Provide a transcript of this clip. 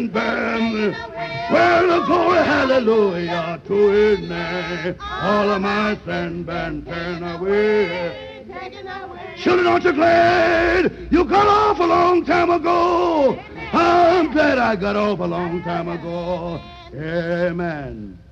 band. Well, glory, hallelujah to his name. All of my sin been turned away. Children, aren't you glad you got off a long time ago? I'm glad I got off a long time ago. Amen.